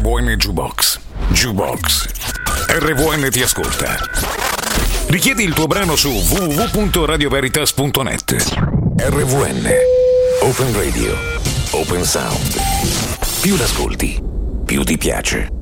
RVN Jukebox. Jukebox. RVN ti ascolta. Richiedi il tuo brano su www.radioveritas.net. RVN. Open Radio. Open Sound. Più l'ascolti, più ti piace.